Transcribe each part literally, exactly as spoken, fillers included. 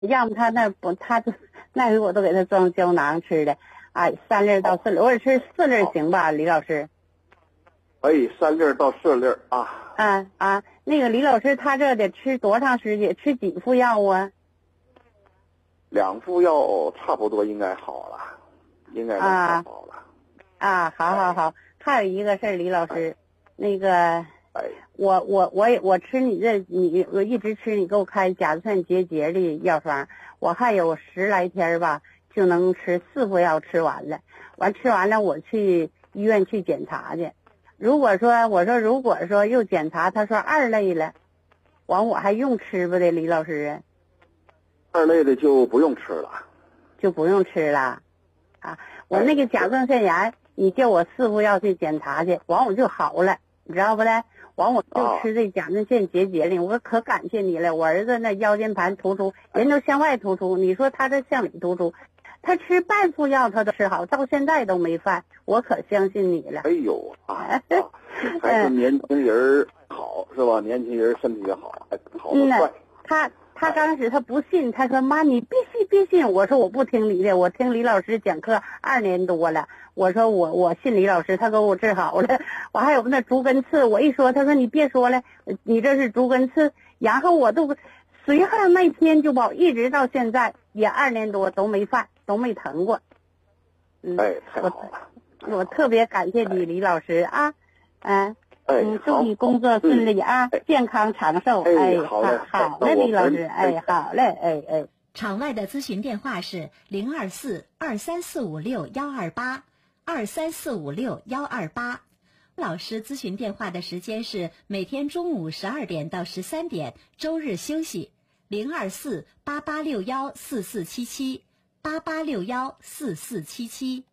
要么他那不，他就那回我都给他装胶囊吃的啊，三粒到四粒，我只吃四粒行吧，李老师？ 可以，三粒到四粒啊。 啊啊，那个李老师，他这得吃多长时间？吃几副药啊？ 两副药差不多应该好了，应该能看好了。 啊，啊好好好。还有一个事儿，李老师，那个， 哎， 我我我也我吃你这你我一直吃你给我开甲酸结节的药方，我还有十来天吧，就能吃四副药吃完了。完吃完了，我去医院去检查去。如果说我说如果说又检查，他说二类了，完我还用吃不的，李老师？ 二类的就不用吃了， 就不用吃了，啊，我那个甲状腺炎。你叫我四副药去检查去，完我就好了，你知道不嘞？完我就吃这甲状腺结节了，我可感谢你了。我儿子那腰间盘突出，人都向外突出，你说他这向里突出，他吃半副药他都吃好，到现在都没犯，我可相信你了。 哎呦啊，啊还是年轻人好是吧？年轻人身体也好，还好得快。 他他刚开始他不信，他说妈你必须必信，我说我不听你的，我听李老师讲课二年多了。我说我我信李老师，他给我治好了。我还有那足根刺，我一说，他说你别说了，你这是足根刺。然后我都随后那天就保，一直到现在也二年多都没犯，都没疼过。 嗯，哎，太好了！ 我, 我特别感谢你，李老师啊，嗯、 呃， 嗯，祝你工作顺利啊，嗯、健康长寿。 哎， 哎好嘞， 好嘞，李老师，哎，好嘞，哎哎。 场外的咨询电话是零二四二三四五六幺二八。二三四五六幺二八，老师咨询电话的时间是每天中午十二点到十三点，周日休息。零二四八八六幺四四七七，八八六幺四四七七。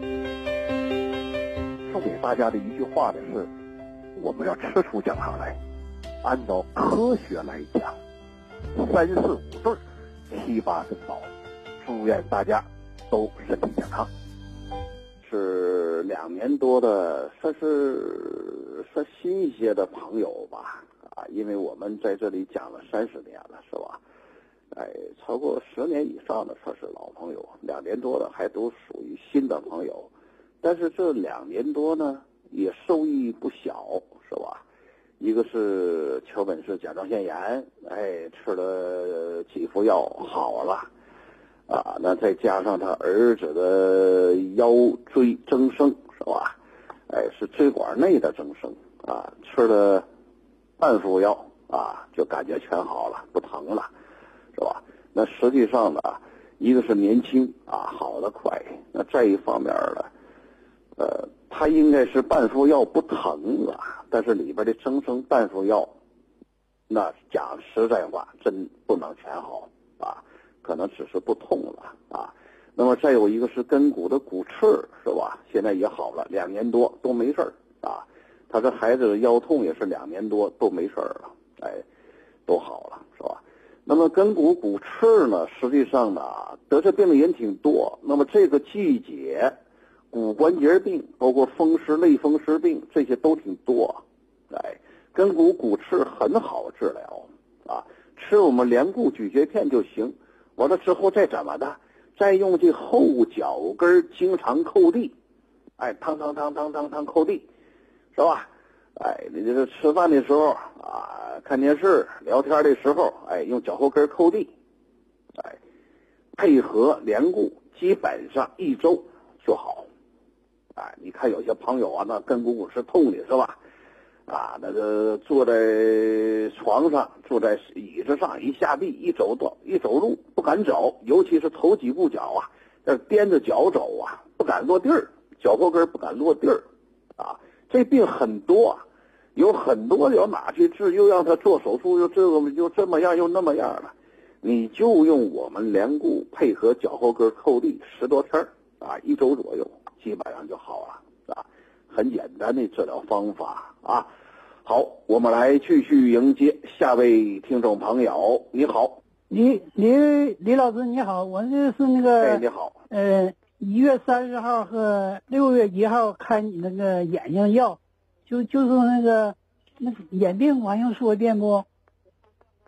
送给大家的一句话呢是：我们要吃出讲堂来，按照科学来讲，三四五对，七八珍宝。祝愿大家都身体健康。是两年多的，算是算新一些的朋友吧，啊，因为我们在这里讲了三十年了，是吧？哎，超过十年以上的算是老朋友，两年多的还都属于新的朋友，但是这两年多呢，也受益不小，是吧？一个是桥本氏甲状腺炎，哎，吃了几副药好了。啊，那再加上他儿子的腰椎增生，是吧？哎，是椎管内的增生啊，吃了半副药啊，就感觉全好了，不疼了，是吧？那实际上呢，一个是年轻啊，好得快，那再一方面呢，呃，他应该是半副药不疼啊，但是里边的增生半副药，那讲实在话，真不能全好啊。可能只是不痛了啊，那么再有一个是根骨的骨刺，是吧？现在也好了，两年多都没事儿啊。他这孩子的腰痛也是两年多都没事儿了，哎，都好了，是吧？那么根骨骨刺呢，实际上呢，得这病的人挺多。那么这个季节，骨关节病，包括风湿、类风湿病，这些都挺多。哎，根骨骨刺很好治疗啊，吃我们连固咀嚼片就行。完了之后再怎么的，再用这后脚跟经常扣地，哎，趟趟趟趟趟趟扣地，是吧？哎，你这个吃饭的时候啊，看电视聊天的时候，哎，用脚后跟扣地，哎，配合连固，基本上一周就好。哎，你看有些朋友啊，那根骨骨是痛的是吧？啊，那个坐在床上，坐在椅子上，一下地，一走道，一走路不敢走，尤其是头几步脚啊，这踮着脚走啊，不敢落地儿，脚后跟不敢落地儿，啊，这病很多啊，有很多要哪去治，又让他做手术，又这个又这么样又那么样了，你就用我们连固配合脚后跟扣地十多天啊，一周左右，基本上就好了啊，很简单的治疗方法啊。好，我们来继续迎接下位听众朋友。你好， 李李李老师你好，我这是那个， 哎，你好， 呃，一月三十号和六月一号开你那个眼睛药，就就是那个那眼病，完又说一遍不？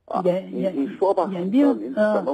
啊，你眼眼你说吧， 眼病您嗯怎么